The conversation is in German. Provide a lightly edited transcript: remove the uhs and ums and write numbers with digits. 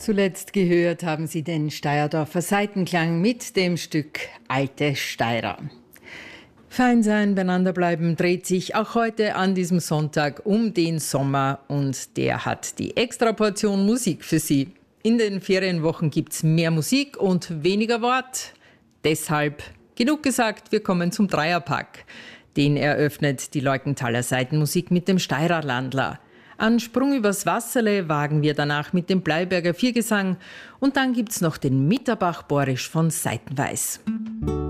Zuletzt gehört haben Sie den Steyerdorfer Saitenklang mit dem Stück Alte Steirer. Fein sein, beieinander bleiben dreht sich auch heute an diesem Sonntag um den Sommer und der hat die Extraportion Musik für Sie. In den Ferienwochen gibt's mehr Musik und weniger Wort. Deshalb genug gesagt, wir kommen zum Dreierpack. Den eröffnet die Leukenthaler Saitenmusik mit dem Steirer Landler. An Sprung übers Wasserle wagen wir danach mit dem Bleiberger Viergesang und dann gibt's noch den Mitterbach-Borisch von Seitenweiß.